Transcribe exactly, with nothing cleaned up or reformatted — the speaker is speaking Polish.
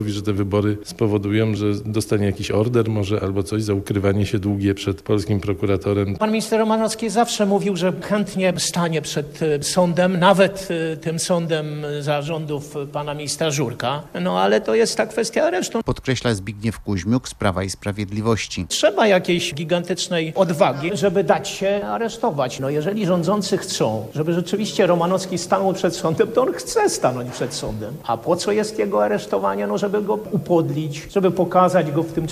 Mówi, że te wybory spowodują, że dostanie jakiś order może albo coś za ukrywanie się długie przed polskim prokuratorem. Pan minister Romanowski zawsze mówił, że chętnie stanie przed sądem, nawet tym sądem za rządów pana ministra Żurka. No ale to jest ta kwestia aresztu. Podkreśla Zbigniew Kuźmiuk z Prawa i Sprawiedliwości. Trzeba jakiejś gigantycznej odwagi, żeby dać się aresztować. No jeżeli rządzący chcą, żeby rzeczywiście Romanowski stanął przed sądem, to on chce stanąć przed sądem. A po co jest jego aresztowanie? No żeby go upodlić, żeby pokazać go w tym